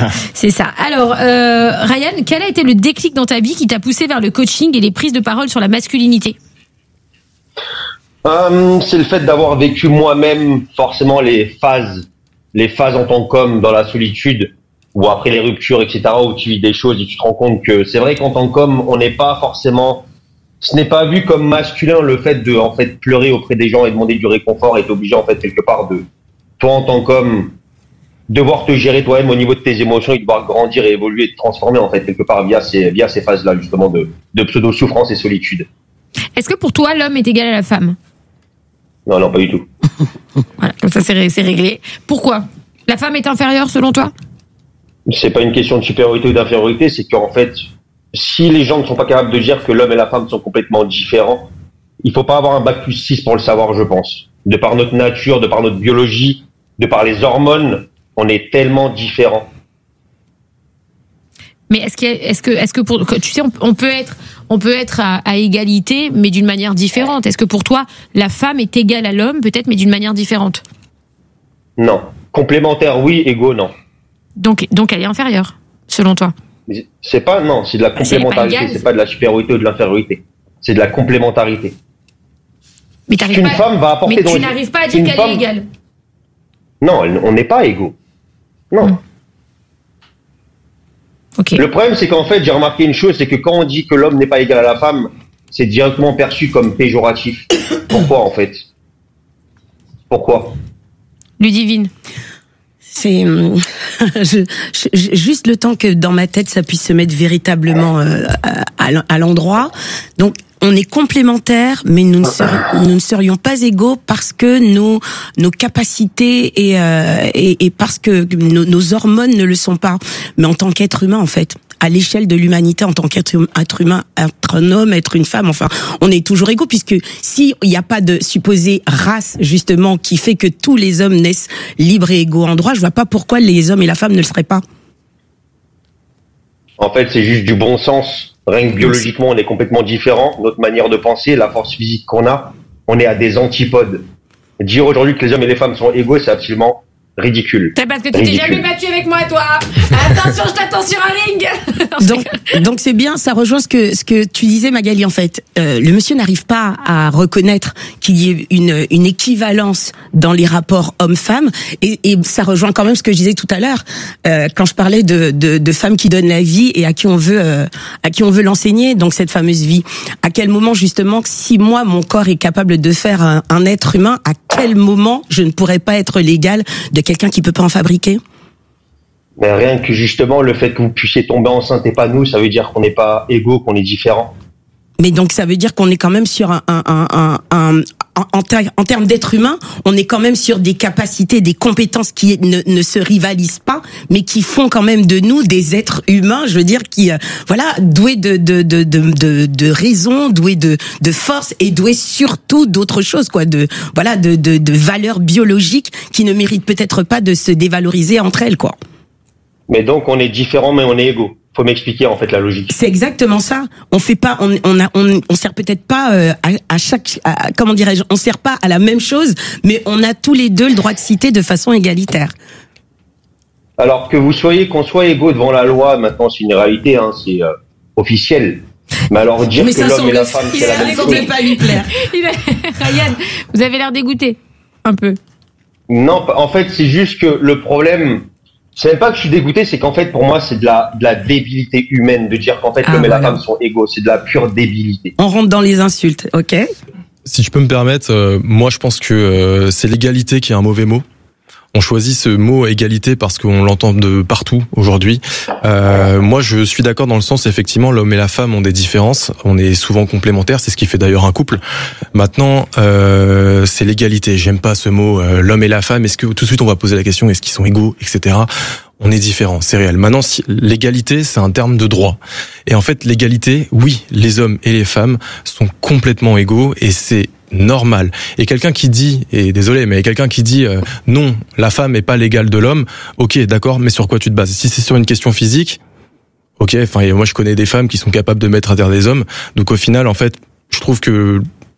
C'est ça. Alors, Ryan, quel a été le déclic dans ta vie qui t'a poussé vers le coaching et les prises de parole sur la masculinité ? C'est le fait d'avoir vécu moi-même forcément les phases en tant qu'homme dans la solitude, ou après les ruptures, etc., où tu vis des choses et tu te rends compte que c'est vrai qu'en tant qu'homme, on n'est pas forcément, ce n'est pas vu comme masculin le fait de, en fait, pleurer auprès des gens et demander du réconfort et être obligé, en fait, quelque part de, toi en tant qu'homme, devoir te gérer toi-même au niveau de tes émotions et devoir grandir et évoluer et te transformer, en fait, quelque part via ces phases-là, justement, de pseudo-souffrance et solitude. Est-ce que pour toi, l'homme est égal à la femme ? Non, pas du tout. Voilà, comme ça c'est réglé. Pourquoi ? La femme est inférieure selon toi ? C'est pas une question de supériorité ou d'infériorité, c'est qu'en fait, si les gens ne sont pas capables de dire que l'homme et la femme sont complètement différents, il faut pas avoir un bac+6 pour le savoir, je pense. De par notre nature, de par notre biologie, de par les hormones, on est tellement différents. Mais est-ce que pour, tu sais, on peut être à égalité, mais d'une manière différente. Est-ce que pour toi, la femme est égale à l'homme, peut-être, mais d'une manière différente ? Non. Complémentaire, oui. Égaux, non. Donc elle est inférieure, selon toi ? C'est pas, non, c'est de la complémentarité, c'est pas de la supériorité ou de l'infériorité. C'est de la complémentarité. Mais tu n'arrives pas à dire qu'elle est égale. Non, on n'est pas égaux. Non. Okay. Le problème, c'est qu'en fait, j'ai remarqué une chose, c'est que quand on dit que l'homme n'est pas égal à la femme, c'est directement perçu comme péjoratif. Pourquoi, en fait ? Pourquoi ? Ludivine. C'est juste le temps que dans ma tête ça puisse se mettre véritablement à l'endroit. Donc on est complémentaires, mais nous ne serions pas égaux parce que nos capacités et parce que nos hormones ne le sont pas. Mais en tant qu'être humain, en fait, à l'échelle de l'humanité, en tant qu'être humain, être un homme, être une femme, enfin, on est toujours égaux, puisque si il n'y a pas de supposée race, justement, qui fait que tous les hommes naissent libres et égaux en droit, je vois pas pourquoi les hommes et la femme ne le seraient pas. En fait, c'est juste du bon sens. Rien que biologiquement, on est complètement différents. Notre manière de penser, la force physique qu'on a, on est à des antipodes. Dire aujourd'hui que les hommes et les femmes sont égaux, c'est absolument ridicule. C'est parce que tu t'es jamais battu avec moi, toi. Attention, je t'attends sur un ring. Donc c'est bien, ça rejoint ce que tu disais, Magali, en fait. Le monsieur n'arrive pas à reconnaître qu'il y ait une équivalence dans les rapports hommes-femmes, et ça rejoint quand même ce que je disais tout à l'heure, quand je parlais de femmes qui donnent la vie et à qui on veut l'enseigner, donc cette fameuse vie. À quel moment, justement, si moi, mon corps est capable de faire un être humain, à quel moment je ne pourrais pas être l'égal de quelqu'un qui peut pas en fabriquer? Mais rien que justement le fait que vous puissiez tomber enceinte et pas nous, ça veut dire qu'on n'est pas égaux, qu'on est différents. Mais donc ça veut dire qu'on est quand même sur en termes d'être humain, on est quand même sur des capacités, des compétences qui ne se rivalisent pas, mais qui font quand même de nous des êtres humains, je veux dire, qui doués de raison, doués de force et doués surtout d'autres choses, quoi, de valeurs biologiques qui ne méritent peut-être pas de se dévaloriser entre elles, quoi. Mais donc on est différents, mais on est égaux. Faut m'expliquer en fait la logique. C'est exactement ça. On fait pas, on sert peut-être pas comment dirais-je, on sert pas à la même chose, mais on a tous les deux le droit de citer de façon égalitaire. Alors qu'on soit égaux devant la loi, maintenant c'est une réalité, hein, c'est officiel. Mais alors dire que l'homme et la femme c'est la même chose. Pas lui plaire. Ryan, vous avez l'air dégoûté, un peu. Non, en fait c'est juste que le problème. C'est même pas que je suis dégoûté, c'est qu'en fait, pour moi, c'est de la débilité humaine de dire qu'en fait, l'homme et la femme sont égaux. C'est de la pure débilité. On rentre dans les insultes, ok? Si je peux me permettre, moi, je pense que c'est l'égalité qui est un mauvais mot. On choisit ce mot égalité parce qu'on l'entend de partout aujourd'hui. Moi, je suis d'accord dans le sens, effectivement, l'homme et la femme ont des différences. On est souvent complémentaires, c'est ce qui fait d'ailleurs un couple. Maintenant, c'est l'égalité. J'aime pas ce mot, l'homme et la femme. Est-ce que tout de suite on va poser la question, est-ce qu'ils sont égaux, etc. On est différents, c'est réel. Maintenant, l'égalité, c'est un terme de droit. Et en fait, l'égalité, oui, les hommes et les femmes sont complètement égaux et c'est normal. Et quelqu'un qui dit, et désolé, mais quelqu'un qui dit non, la femme est pas l'égale de l'homme, ok, d'accord, mais sur quoi tu te bases? Si c'est sur une question physique, ok, enfin, moi je connais des femmes qui sont capables de mettre à terre des hommes, donc au final, en fait, je trouve que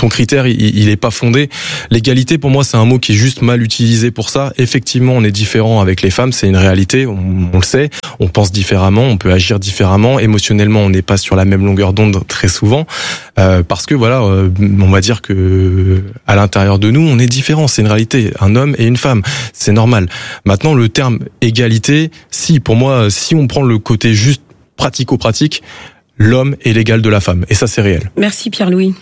ton critère, il est pas fondé. L'égalité, pour moi, c'est un mot qui est juste mal utilisé pour ça. Effectivement, on est différent avec les femmes, c'est une réalité, on le sait. On pense différemment, on peut agir différemment. Émotionnellement, on n'est pas sur la même longueur d'onde très souvent, parce que voilà, on va dire que à l'intérieur de nous, on est différents. C'est une réalité, un homme et une femme, c'est normal. Maintenant, le terme égalité, pour moi, si on prend le côté juste pratico-pratique, l'homme est l'égal de la femme, et ça, c'est réel. Merci Pierre-Louis.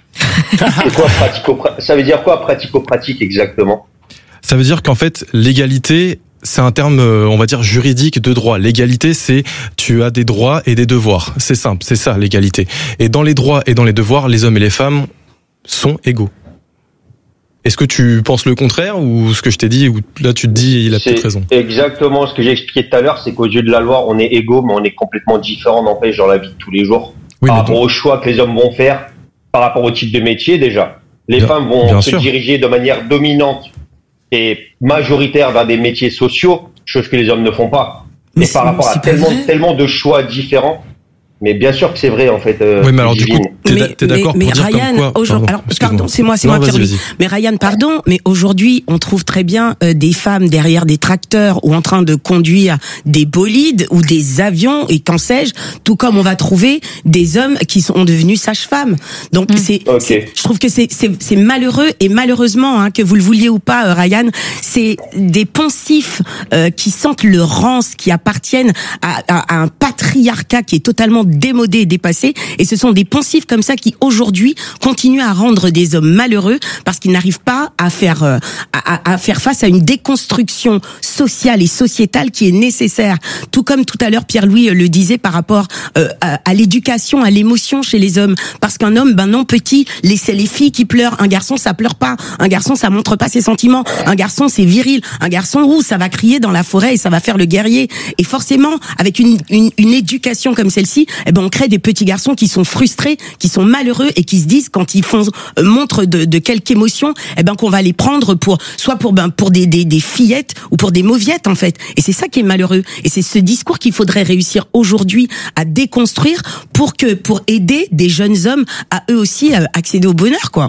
C'est quoi ça veut dire quoi pratico-pratique exactement? Ça veut dire qu'en fait, l'égalité, c'est un terme, on va dire, juridique de droit. L'égalité, c'est tu as des droits et des devoirs. C'est simple, c'est ça l'égalité. Et dans les droits et dans les devoirs, les hommes et les femmes sont égaux. Est-ce que tu penses le contraire ou ce que je t'ai dit, ou là tu te dis il a peut-être raison? Exactement ce que j'ai expliqué tout à l'heure, c'est qu'aux yeux de la loi, on est égaux, mais on est complètement différents, n'empêche, dans la vie de tous les jours. Oui, par rapport aux choix que les hommes vont faire, par rapport au type de métier déjà. Les femmes vont se diriger de manière dominante et majoritaire vers des métiers sociaux, chose que les hommes ne font pas. Mais par rapport à tellement de choix différents. Mais bien sûr que c'est vrai, en fait. Oui, mais alors du coup, t'es d'accord pour dire Ryan, comme quoi... Pardon, c'est moi, Pierre-Louis. Mais Ryan, pardon, mais aujourd'hui, on trouve très bien des femmes derrière des tracteurs ou en train de conduire des bolides ou des avions et qu'en sais-je, tout comme on va trouver des hommes qui sont devenus sages-femmes. Donc je trouve que c'est malheureux et malheureusement, que vous le vouliez ou pas, Ryan, c'est des poncifs qui sentent le rance, qui appartiennent à un patriarcat qui est totalement démodé et dépassé, et ce sont des poncifs comme ça qui aujourd'hui continuent à rendre des hommes malheureux parce qu'ils n'arrivent pas à faire face à une déconstruction sociale et sociétale qui est nécessaire. Tout comme tout à l'heure Pierre-Louis le disait par rapport à l'éducation, à l'émotion chez les hommes, parce qu'un homme, non petit, c'est les filles qui pleurent, un garçon ça pleure pas, un garçon ça montre pas ses sentiments, un garçon c'est viril, un garçon ça va crier dans la forêt et ça va faire le guerrier, et forcément avec une éducation comme celle-ci, on crée des petits garçons qui sont frustrés, qui sont malheureux et qui se disent quand ils font montre de quelque émotion, qu'on va les prendre pour des fillettes ou pour des mauviettes en fait. Et c'est ça qui est malheureux. Et c'est ce discours qu'il faudrait réussir aujourd'hui à déconstruire pour aider des jeunes hommes à eux aussi accéder au bonheur, quoi.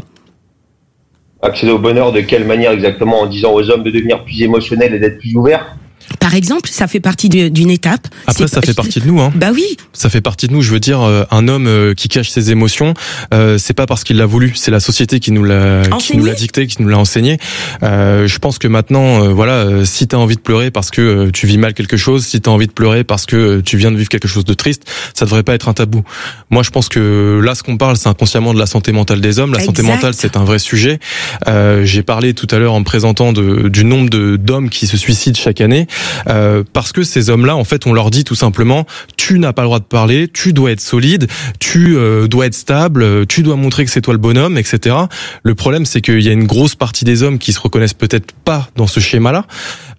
Accéder au bonheur de quelle manière exactement? En disant aux hommes de devenir plus émotionnels et d'être plus ouverts? Par exemple, ça fait partie d'une étape. Après, ça fait partie de nous, Bah oui. Ça fait partie de nous. Je veux dire, un homme qui cache ses émotions, c'est pas parce qu'il l'a voulu. C'est la société qui nous l'a dicté, qui nous l'a enseigné. Je pense que maintenant, si t'as envie de pleurer parce que tu vis mal quelque chose, si t'as envie de pleurer parce que tu viens de vivre quelque chose de triste, ça devrait pas être un tabou. Moi, je pense que là, ce qu'on parle, c'est inconsciemment de la santé mentale des hommes. La santé mentale, c'est un vrai sujet. J'ai parlé tout à l'heure en me présentant du nombre d'hommes qui se suicident chaque année. Parce que ces hommes-là, en fait, on leur dit tout simplement, tu n'as pas le droit de parler, tu dois être solide, tu dois être stable, tu dois montrer que c'est toi le bonhomme, etc. Le problème, c'est qu'il y a une grosse partie des hommes qui se reconnaissent peut-être pas dans ce schéma-là,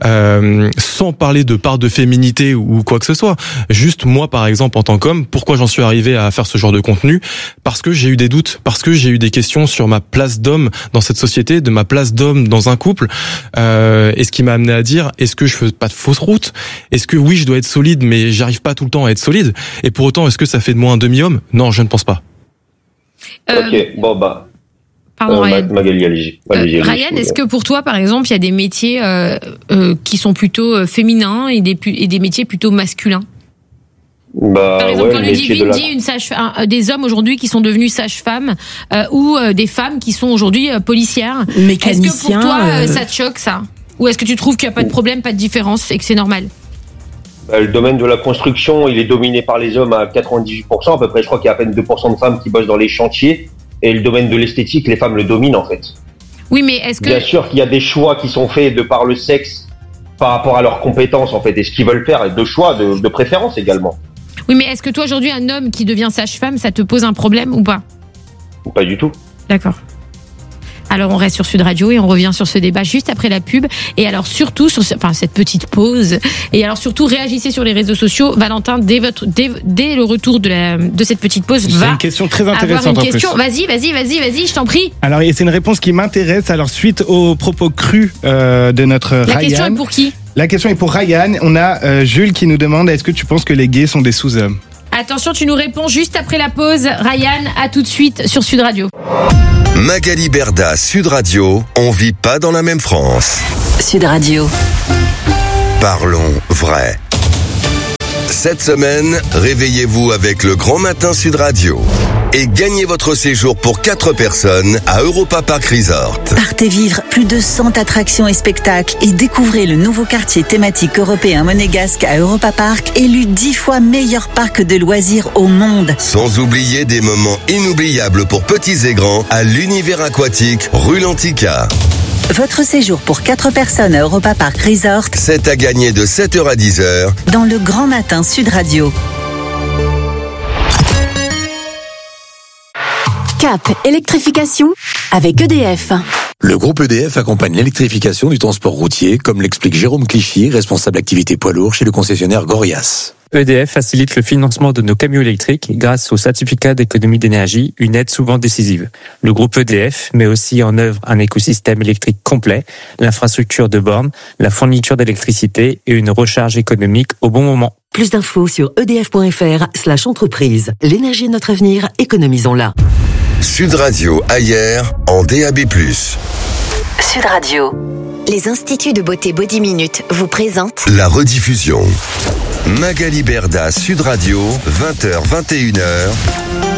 sans parler de part de féminité ou quoi que ce soit. Juste moi, par exemple, en tant qu'homme, pourquoi j'en suis arrivé à faire ce genre de contenu? Parce que j'ai eu des doutes, parce que j'ai eu des questions sur ma place d'homme dans cette société, de ma place d'homme dans un couple, et ce qui m'a amené à dire, est-ce que je fais pas de fausse route? Est-ce que oui, je dois être solide, mais j'arrive pas tout le temps à être solide? Et pour autant, est-ce que ça fait de moi un demi-homme? Non, je ne pense pas. Ok, Pardon, Ryan. Magali, allez-y. Ryan, est-ce que pour toi, par exemple, il y a des métiers qui sont plutôt féminins et des métiers plutôt masculins? Par exemple, quand Ludivine dit des hommes aujourd'hui qui sont devenus sages-femmes ou des femmes qui sont aujourd'hui policières, est-ce que pour toi, ça te choque, ça? Ou est-ce que tu trouves qu'il n'y a pas de problème, pas de différence et que c'est normal? Le domaine de la construction, il est dominé par les hommes à 98%. À peu près, je crois qu'il y a à peine 2% de femmes qui bossent dans les chantiers. Et le domaine de l'esthétique, les femmes le dominent en fait. Oui, mais est-ce que... Bien sûr qu'il y a des choix qui sont faits de par le sexe, par rapport à leurs compétences en fait, et ce qu'ils veulent faire, et de choix, de préférence également. Oui, mais est-ce que toi aujourd'hui, un homme qui devient sage-femme, ça te pose un problème ou pas? Pas du tout. D'accord. Alors on reste sur Sud Radio et on revient sur ce débat juste après la pub. Et alors surtout sur cette petite pause. Et alors surtout réagissez sur les réseaux sociaux. Valentin, dès le retour de cette petite pause, c'est une question très intéressante. Vas-y, je t'en prie. Alors c'est une réponse qui m'intéresse. Alors suite aux propos crus de notre Ryan. La question est pour qui? La question est pour Ryan. On a Jules qui nous demande: est-ce que tu penses que les gays sont des sous-hommes? Attention, tu nous réponds juste après la pause. Ryan, à tout de suite sur Sud Radio. Magali Berda, Sud Radio, on vit pas dans la même France. Sud Radio. Parlons vrai. Cette semaine, réveillez-vous avec le Grand Matin Sud Radio et gagnez votre séjour pour 4 personnes à Europa Park Resort. Partez vivre plus de 100 attractions et spectacles et découvrez le nouveau quartier thématique européen monégasque à Europa Park, élu 10 fois meilleur parc de loisirs au monde. Sans oublier des moments inoubliables pour petits et grands à l'univers aquatique rue Lantica. Votre séjour pour 4 personnes à Europa Park Resort, c'est à gagner de 7h à 10h dans le Grand Matin Sud Radio. Cap électrification avec EDF. Le groupe EDF accompagne l'électrification du transport routier, comme l'explique Jérôme Clichy, responsable activité poids lourd chez le concessionnaire Gorias. EDF facilite le financement de nos camions électriques grâce au certificat d'économie d'énergie, une aide souvent décisive. Le groupe EDF met aussi en œuvre un écosystème électrique complet, l'infrastructure de bornes, la fourniture d'électricité et une recharge économique au bon moment. Plus d'infos sur edf.fr/entreprise. L'énergie est notre avenir, économisons-la. Sud Radio ailleurs en DAB+. Sud Radio. Les instituts de beauté Body Minute vous présentent la rediffusion. Magali Berda, Sud Radio, 20h, 21h.